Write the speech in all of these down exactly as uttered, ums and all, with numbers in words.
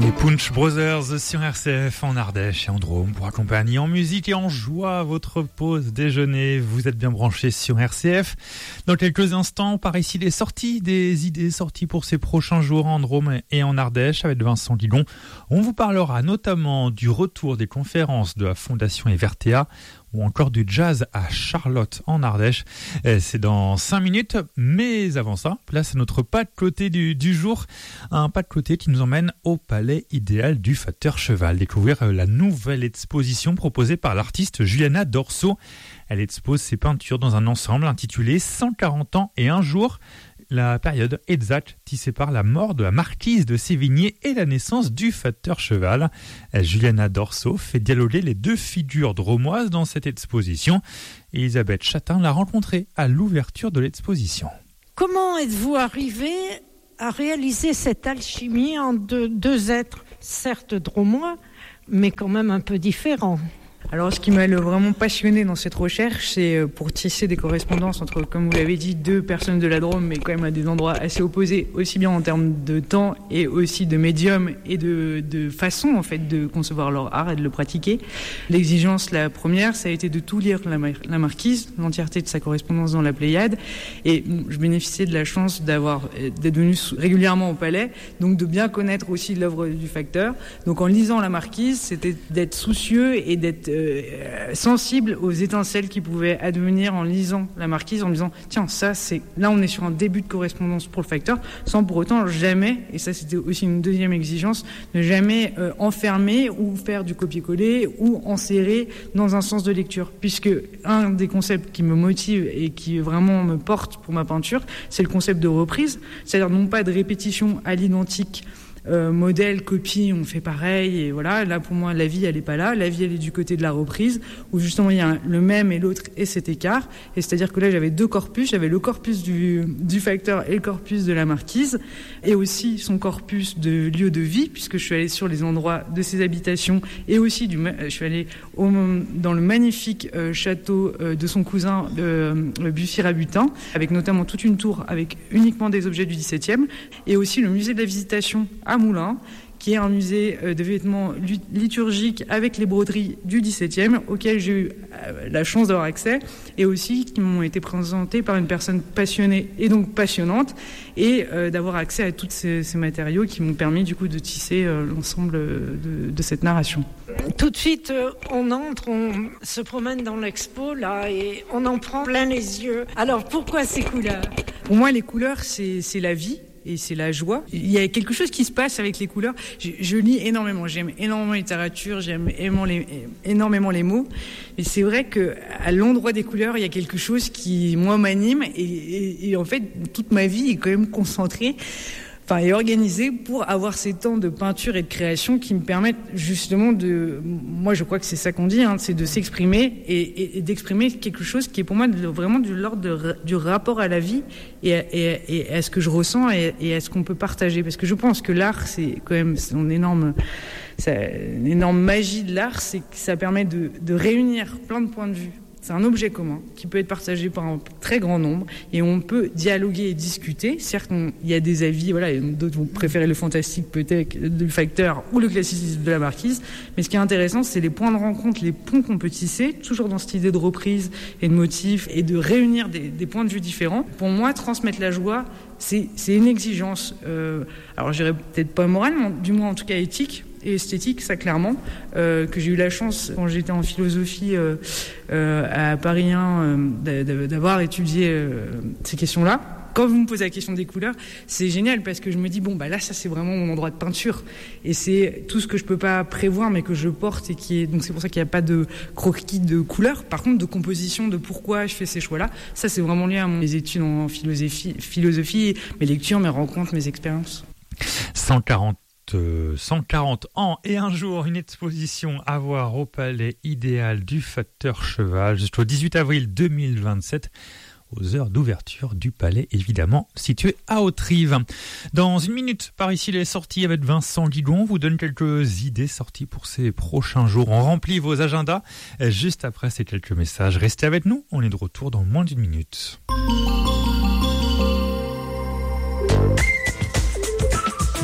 Les Punch Brothers sur R C F en Ardèche et en Drôme pour accompagner en musique et en joie votre pause déjeuner. Vous êtes bien branchés sur R C F. Dans quelques instants, par ici les sorties, des idées sorties pour ces prochains jours en Drôme et en Ardèche avec Vincent Guigon. On vous parlera notamment du retour des conférences de la Fondation Evertea ou encore du jazz à Charlotte en Ardèche. C'est dans cinq minutes, mais avant ça, place à notre pas de côté du, du jour. Un pas de côté qui nous emmène au Palais idéal du Facteur Cheval. Découvrir la nouvelle exposition proposée par l'artiste Juliana Dorso. Elle expose ses peintures dans un ensemble intitulé cent quarante ans et un jour. La période exacte qui sépare la mort de la marquise de Sévigné et la naissance du Facteur Cheval. Juliana Dorso fait dialoguer les deux figures drômoises dans cette exposition. Elisabeth Chatin l'a rencontrée à l'ouverture de l'exposition. Comment êtes-vous arrivée à réaliser cette alchimie en deux, deux êtres, certes drômois, mais quand même un peu différents? Alors, ce qui m'a vraiment passionné dans cette recherche, c'est pour tisser des correspondances entre, comme vous l'avez dit, deux personnes de la Drôme, mais quand même à des endroits assez opposés, aussi bien en termes de temps et aussi de médium et de, de façon, en fait, de concevoir leur art et de le pratiquer. L'exigence, la première, ça a été de tout lire la, Mar- la Marquise, l'entièreté de sa correspondance dans la Pléiade. Et je bénéficiais de la chance d'avoir, d'être venue régulièrement au Palais, donc de bien connaître aussi l'œuvre du Facteur. Donc, en lisant la Marquise, c'était d'être soucieux et d'être Euh, sensible aux étincelles qui pouvaient advenir en lisant la Marquise, en me disant tiens, ça c'est là on est sur un début de correspondance pour le Facteur, sans pour autant jamais, et ça c'était aussi une deuxième exigence, ne jamais euh, enfermer ou faire du copier-coller ou enserrer dans un sens de lecture, puisque un des concepts qui me motive et qui vraiment me porte pour ma peinture, c'est le concept de reprise, c'est-à-dire non pas de répétition à l'identique. Euh, modèle, copie, on fait pareil et voilà, là pour moi la vie elle est pas là, la vie elle est du côté de la reprise où justement il y a un, le même et l'autre et cet écart, et c'est-à-dire que là j'avais deux corpus, j'avais le corpus du, du Facteur et le corpus de la Marquise et aussi son corpus de lieu de vie puisque je suis allée sur les endroits de ses habitations et aussi du, je suis allée au, dans le magnifique euh, château euh, de son cousin euh, Bussy-Rabutin avec notamment toute une tour avec uniquement des objets du dix-septième et aussi le musée de la Visitation à Moulins, qui est un musée de vêtements liturgiques avec les broderies du dix-septième, auquel j'ai eu la chance d'avoir accès, et aussi qui m'ont été présentés par une personne passionnée et donc passionnante, et euh, d'avoir accès à tous ces, ces matériaux qui m'ont permis du coup de tisser euh, l'ensemble de, de cette narration. Tout de suite, euh, on entre, on se promène dans l'expo, là, et on en prend plein les yeux. Alors, pourquoi ces couleurs ? Pour moi, les couleurs, c'est, c'est la vie. Et c'est la joie. Il y a quelque chose qui se passe avec les couleurs. Je, je lis énormément, j'aime énormément la littérature, j'aime énormément les, énormément les mots. Et c'est vrai que à l'endroit des couleurs, il y a quelque chose qui, moi, m'anime. Et, et, et en fait, toute ma vie est quand même concentrée, enfin, est organisée pour avoir ces temps de peinture et de création qui me permettent justement de, moi, je crois que c'est ça qu'on dit, hein, c'est de s'exprimer et, et, et d'exprimer quelque chose qui est pour moi de, vraiment de l'ordre de, du rapport à la vie et à, et, et à ce que je ressens et, et à ce qu'on peut partager. Parce que je pense que l'art, c'est quand même son énorme, c'est une énorme magie de l'art, c'est que ça permet de, de réunir plein de points de vue. C'est un objet commun qui peut être partagé par un très grand nombre et on peut dialoguer et discuter. Certes, il y a des avis, voilà, d'autres vont préférer le fantastique peut-être, le Facteur ou le classicisme de la Marquise. Mais ce qui est intéressant, c'est les points de rencontre, les ponts qu'on peut tisser, toujours dans cette idée de reprise et de motif et de réunir des, des points de vue différents. Pour moi, transmettre la joie, c'est, c'est une exigence, euh, alors je dirais peut-être pas morale, mais du moins en tout cas éthique et esthétique, ça clairement, euh, que j'ai eu la chance quand j'étais en philosophie euh, euh, à Paris un euh, d'avoir étudié euh, ces questions-là. Quand vous me posez la question des couleurs, c'est génial parce que je me dis bon bah là ça c'est vraiment mon endroit de peinture et c'est tout ce que je peux pas prévoir mais que je porte et qui est donc c'est pour ça qu'il n'y a pas de croquis de couleurs. Par contre de composition, de pourquoi je fais ces choix-là, ça c'est vraiment lié à mes études en philosophie, philosophie, mes lectures, mes rencontres, mes expériences. cent quarante cent quarante ans et un jour, une exposition à voir au Palais idéal du Facteur Cheval jusqu'au dix-huit avril deux mille vingt-sept aux heures d'ouverture du Palais, évidemment situé à Hauterive. Dans une minute, par ici les sorties avec Vincent Guigon, on vous donne quelques idées sorties pour ces prochains jours. On remplit vos agendas juste après ces quelques messages. Restez avec nous, on est de retour dans moins d'une minute.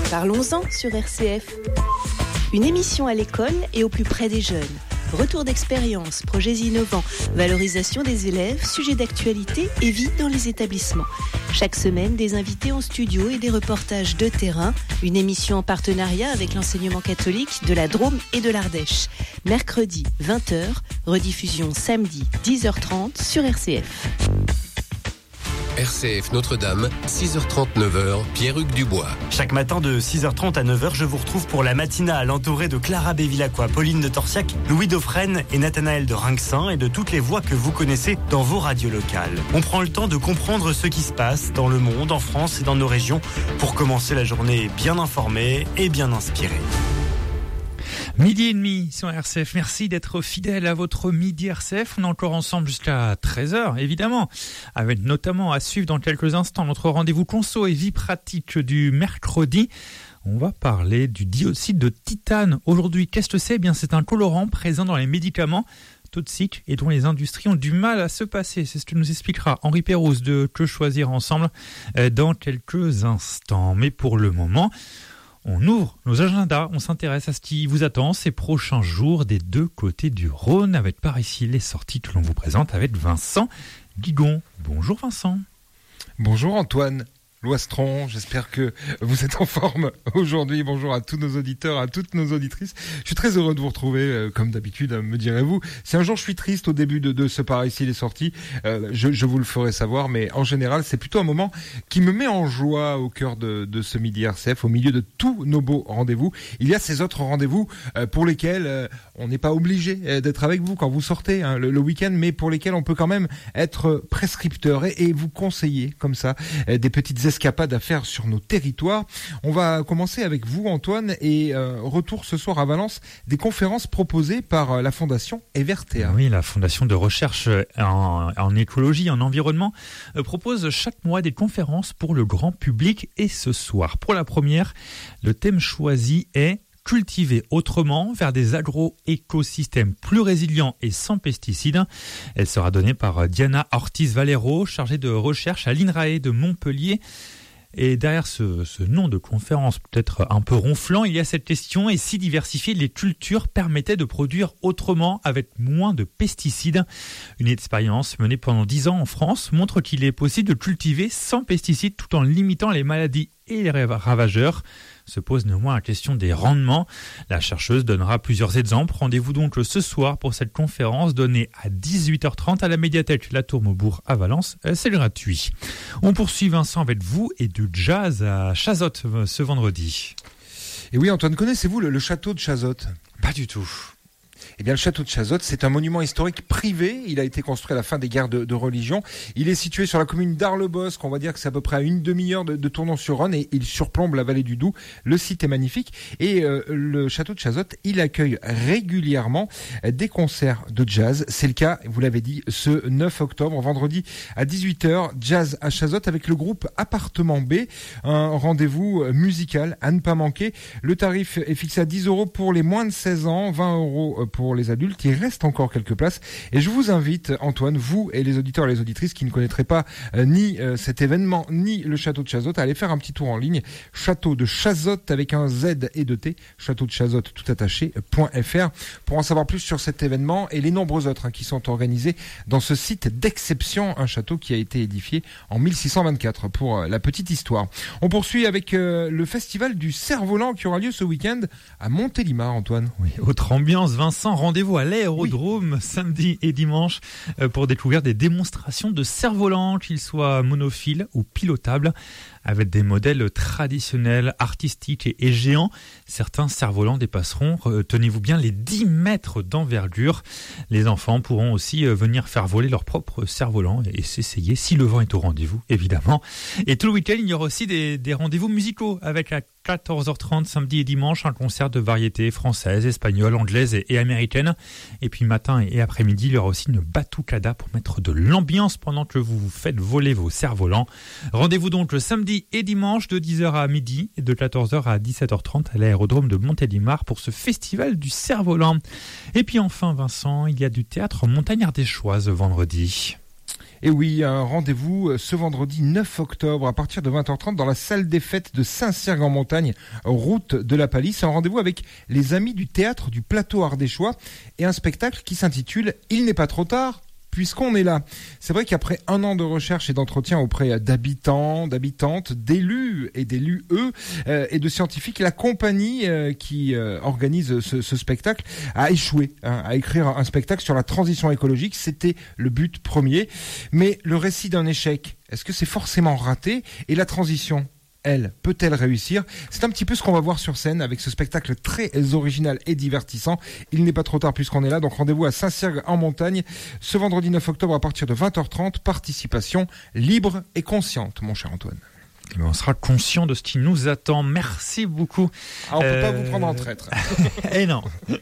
Parlons-en sur R C F. Une émission à l'école et au plus près des jeunes. Retour d'expérience, projets innovants, valorisation des élèves, sujets d'actualité et vie dans les établissements. Chaque semaine, des invités en studio et des reportages de terrain. Une émission en partenariat avec l'enseignement catholique de la Drôme et de l'Ardèche. Mercredi, vingt heures, rediffusion samedi, dix heures trente sur R C F. R C F Notre-Dame, six heures trente, neuf heures, Pierre-Hugues Dubois. Chaque matin de six heures trente à neuf heures, je vous retrouve pour la matinale entourée de Clara Bévilacqua, Pauline de Torsiac, Louis Dauphren et Nathanaël de Rinxin et de toutes les voix que vous connaissez dans vos radios locales. On prend le temps de comprendre ce qui se passe dans le monde, en France et dans nos régions pour commencer la journée bien informée et bien inspirée. Midi et demi sur R C F. Merci d'être fidèle à votre Midi R C F. On est encore ensemble jusqu'à treize heures, évidemment, avec notamment à suivre dans quelques instants notre rendez-vous conso et vie pratique du mercredi. On va parler du dioxyde de titane. Aujourd'hui, qu'est-ce que c'est ? Eh bien, c'est un colorant présent dans les médicaments toxiques et dont les industries ont du mal à se passer. C'est ce que nous expliquera Henri Pérouse de Que choisir ensemble dans quelques instants. Mais pour le moment, on ouvre nos agendas, on s'intéresse à ce qui vous attend ces prochains jours des deux côtés du Rhône, avec par ici les sorties que l'on vous présente avec Vincent Guigon. Bonjour Vincent. Bonjour Antoine Loistron, j'espère que vous êtes en forme aujourd'hui. Bonjour à tous nos auditeurs, à toutes nos auditrices. Je suis très heureux de vous retrouver, euh, comme d'habitude, me direz-vous. Si un jour je suis triste au début de, de ce par ici les sorties, euh, je, je vous le ferai savoir, mais en général, c'est plutôt un moment qui me met en joie au cœur de, de ce Midi R C F, au milieu de tous nos beaux rendez-vous. Il y a ces autres rendez-vous euh, pour lesquels euh, on n'est pas obligé euh, d'être avec vous quand vous sortez hein, le, le week-end, mais pour lesquels on peut quand même être prescripteur et, et vous conseiller comme ça euh, des petites escapades à faire sur nos territoires. On va commencer avec vous Antoine et euh, retour ce soir à Valence des conférences proposées par euh, la Fondation Evertea. Oui, la Fondation de recherche en, en écologie, en environnement euh, propose chaque mois des conférences pour le grand public et ce soir, pour la première, le thème choisi est cultiver autrement vers des agro-écosystèmes plus résilients et sans pesticides. Elle sera donnée par Diana Ortiz-Valero, chargée de recherche à l'INRAE de Montpellier. Et derrière ce, ce nom de conférence peut-être un peu ronflant, il y a cette question, et si diversifier les cultures permettait de produire autrement avec moins de pesticides ? Une expérience menée pendant dix ans en France montre qu'il est possible de cultiver sans pesticides tout en limitant les maladies et les ravageurs. Se pose néanmoins la question des rendements. La chercheuse donnera plusieurs exemples. Rendez-vous donc ce soir pour cette conférence donnée à dix-huit heures trente à la médiathèque La Tour Maubourg à Valence. C'est gratuit. On poursuit Vincent avec vous et du jazz à Chazottes ce vendredi. Et oui Antoine, connaissez-vous le, le château de Chazottes ? Pas du tout. Eh bien, le château de Chazottes, c'est un monument historique privé. Il a été construit à la fin des guerres de, de religion. Il est situé sur la commune d'Arlebosc. On va dire que c'est à peu près à une demi-heure de, de Tournon-sur-Rhône et il surplombe la vallée du Doubs. Le site est magnifique. Et euh, le château de Chazottes, il accueille régulièrement des concerts de jazz. C'est le cas, vous l'avez dit, ce neuf octobre, vendredi à dix-huit heures, jazz à Chazottes avec le groupe Appartement B. Un rendez-vous musical à ne pas manquer. Le tarif est fixé à dix euros pour les moins de seize ans, vingt euros pour les adultes. Il reste encore quelques places et je vous invite Antoine, vous et les auditeurs et les auditrices qui ne connaîtraient pas euh, ni euh, cet événement ni le château de Chazottes à aller faire un petit tour en ligne, château de Chazottes avec un Z et deux T, château de Chazottes tout attaché .fr pour en savoir plus sur cet événement et les nombreux autres hein, qui sont organisés dans ce site d'exception, un château qui a été édifié en mille six cent vingt-quatre pour euh, la petite histoire. On poursuit avec euh, le festival du cerf-volant qui aura lieu ce week-end à Montélimar, Antoine. Oui, autre ambiance Vincent, rendez-vous à l'aérodrome oui. samedi et dimanche pour découvrir des démonstrations de cerfs-volants, qu'ils soient monophiles ou pilotables, avec des modèles traditionnels, artistiques et, et géants. Certains cerfs-volants dépasseront, euh, tenez-vous bien, les dix mètres d'envergure. Les enfants pourront aussi euh, venir faire voler leur propre cerf-volant et, et s'essayer, si le vent est au rendez-vous, évidemment. Et tout le week-end, il y aura aussi des, des rendez-vous musicaux avec à quatorze heures trente samedi et dimanche un concert de variétés françaises, espagnoles, anglaises et, et américaines. Et puis matin et après-midi, il y aura aussi une batucada pour mettre de l'ambiance pendant que vous vous faites voler vos cerfs-volants. Rendez-vous donc le samedi et dimanche de dix heures à midi et de quatorze heures à dix-sept heures trente à l'aérodrome de Montélimar pour ce festival du cerf-volant. Et puis enfin Vincent, il y a du théâtre en Montagne Ardéchoise vendredi. Et oui, un rendez-vous ce vendredi neuf octobre à partir de vingt heures trente dans la salle des fêtes de Saint-Ciergue-en-Montagne, route de la Palisse. Un rendez-vous avec les amis du théâtre du plateau ardéchois et un spectacle qui s'intitule « Il n'est pas trop tard ». Puisqu'on est là. C'est vrai qu'après un an de recherche et d'entretien auprès d'habitants, d'habitantes, d'élus et d'élus eux, euh, et de scientifiques, la compagnie euh, qui euh, organise ce, ce spectacle a échoué hein, à écrire un spectacle sur la transition écologique. C'était le but premier. Mais le récit d'un échec, est-ce que c'est forcément raté? Et la transition, elle, peut-elle réussir? C'est un petit peu ce qu'on va voir sur scène avec ce spectacle très original et divertissant. Il n'est pas trop tard puisqu'on est là, donc rendez-vous à Saint-Ciergue-en-Montagne ce vendredi neuf octobre à partir de vingt heures trente. Participation libre et consciente, mon cher Antoine. On sera conscient de ce qui nous attend. Merci beaucoup. Ah, on ne peut euh... pas vous prendre en traître. Eh non.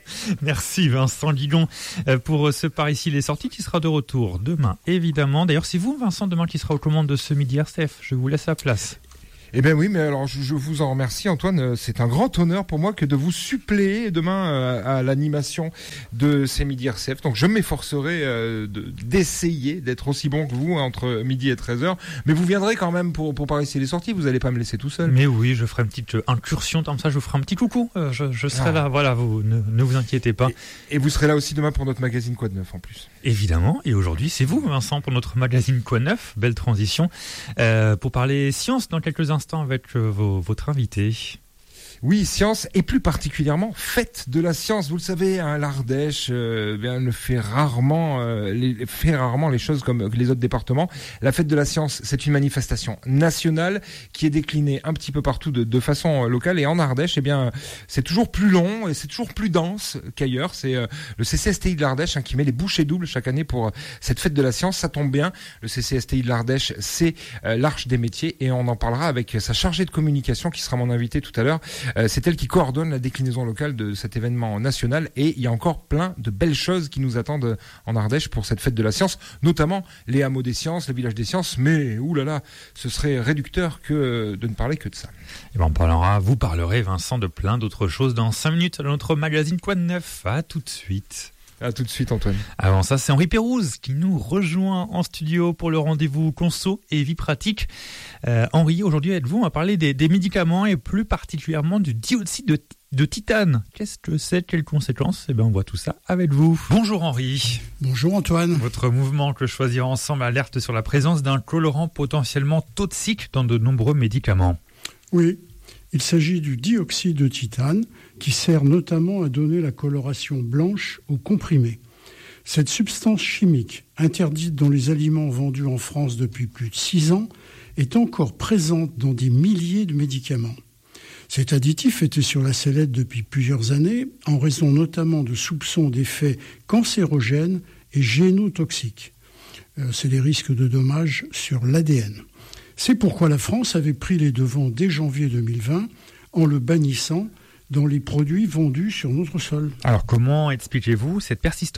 Merci Vincent Guigon pour ce Par ici les sorties qui sera de retour demain, évidemment. D'ailleurs, c'est vous, Vincent, demain qui sera aux commandes de ce Midi R C F. Je vous laisse la place. Eh bien oui, mais alors je, je vous en remercie Antoine, c'est un grand honneur pour moi que de vous suppléer demain euh, à l'animation de ces Midi R C F. Donc je m'efforcerai euh, de, d'essayer d'être aussi bon que vous hein, entre midi et treize heures. Mais vous viendrez quand même pour, pour Par ici les sorties, vous n'allez pas me laisser tout seul. Mais oui, je ferai une petite incursion, comme ça je vous ferai un petit coucou, euh, je, je serai ah. là, voilà, vous ne, ne vous inquiétez pas. Et, et vous serez là aussi demain pour notre magazine Quoi de neuf en plus. Évidemment, et aujourd'hui c'est vous Vincent pour notre magazine Quoi de neuf, belle transition, euh, pour parler science dans quelques instants avec euh, vos, votre invité. Oui, science, et plus particulièrement fête de la science. Vous le savez, hein, l'Ardèche euh, bien, ne fait rarement, euh, les, fait rarement les choses comme les autres départements. La fête de la science, c'est une manifestation nationale qui est déclinée un petit peu partout de, de façon locale. Et en Ardèche, eh bien, c'est toujours plus long et c'est toujours plus dense qu'ailleurs. C'est euh, le C C S T I de l'Ardèche hein, qui met les bouchées doubles chaque année pour euh, cette fête de la science. Ça tombe bien. Le C C S T I de l'Ardèche, c'est euh, l'Arche des métiers et on en parlera avec sa chargée de communication qui sera mon invité tout à l'heure. Euh, c'est elle qui coordonne la déclinaison locale de cet événement national et il y a encore plein de belles choses qui nous attendent en Ardèche pour cette fête de la science, notamment les hameaux des sciences, le village des sciences, mais oulala, ce serait réducteur que de ne parler que de ça. Et ben on parlera, vous parlerez Vincent de plein d'autres choses dans cinq minutes dans notre magazine Quoi de neuf. À tout de suite. À tout de suite Antoine. Avant ça, c'est Henri Pérouse qui nous rejoint en studio pour le rendez-vous conso et vie pratique. Euh, Henri, aujourd'hui avec vous, on va parler des, des médicaments et plus particulièrement du dioxyde de, de titane. Qu'est-ce que c'est? Quelles conséquences? Eh bien, on voit tout ça avec vous. Bonjour Henri. Bonjour Antoine. Votre mouvement que choisir ensemble alerte sur la présence d'un colorant potentiellement toxique dans de nombreux médicaments. Oui. Il s'agit du dioxyde de titane qui sert notamment à donner la coloration blanche aux comprimés. Cette substance chimique, interdite dans les aliments vendus en France depuis plus de six ans, est encore présente dans des milliers de médicaments. Cet additif était sur la sellette depuis plusieurs années, en raison notamment de soupçons d'effets cancérogènes et génotoxiques. Euh, c'est des risques de dommages sur l'A D N. C'est pourquoi la France avait pris les devants dès janvier deux mille vingt en le bannissant dans les produits vendus sur notre sol. Alors comment expliquez-vous cette persistance ?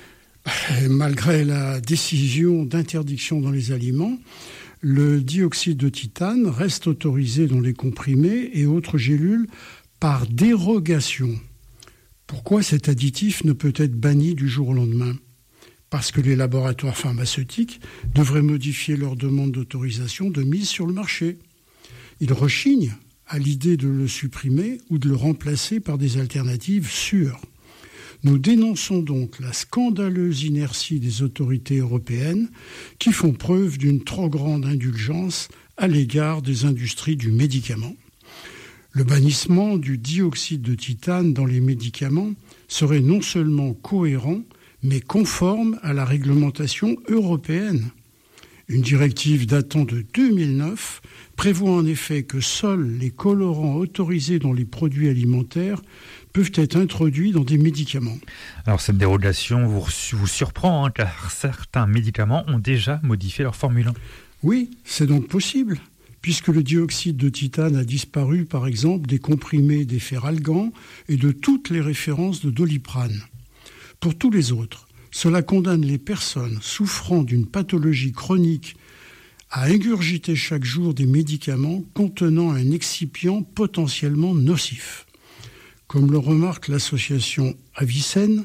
Malgré la décision d'interdiction dans les aliments, le dioxyde de titane reste autorisé dans les comprimés et autres gélules par dérogation. Pourquoi cet additif ne peut être banni du jour au lendemain ? Parce que les laboratoires pharmaceutiques devraient modifier leur demande d'autorisation de mise sur le marché. Ils rechignent à l'idée de le supprimer ou de le remplacer par des alternatives sûres. Nous dénonçons donc la scandaleuse inertie des autorités européennes qui font preuve d'une trop grande indulgence à l'égard des industries du médicament. Le bannissement du dioxyde de titane dans les médicaments serait non seulement cohérent, mais conforme à la réglementation européenne. Une directive datant de deux mille neuf prévoit en effet que seuls les colorants autorisés dans les produits alimentaires peuvent être introduits dans des médicaments. Alors cette dérogation vous, vous surprend, hein, car certains médicaments ont déjà modifié leur formule. Oui, c'est donc possible, puisque le dioxyde de titane a disparu par exemple des comprimés des ferralgans et de toutes les références de Doliprane. Pour tous les autres, cela condamne les personnes souffrant d'une pathologie chronique à ingurgiter chaque jour des médicaments contenant un excipient potentiellement nocif. Comme le remarque l'association Avicenne,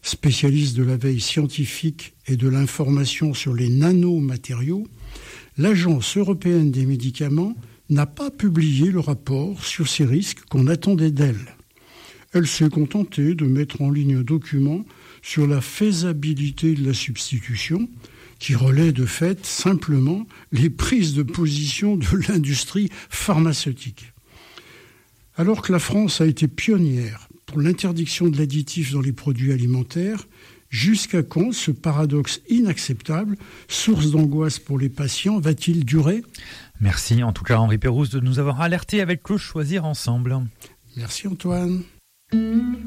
spécialiste de la veille scientifique et de l'information sur les nanomatériaux, l'Agence européenne des médicaments n'a pas publié le rapport sur ces risques qu'on attendait d'elle. Elle s'est contentée de mettre en ligne un document sur la faisabilité de la substitution, qui relaie de fait simplement les prises de position de l'industrie pharmaceutique. Alors que la France a été pionnière pour l'interdiction de l'additif dans les produits alimentaires, jusqu'à quand ce paradoxe inacceptable, source d'angoisse pour les patients, va-t-il durer ? Merci en tout cas Henri Pérouse de nous avoir alertés avec le Choisir Ensemble. Merci Antoine.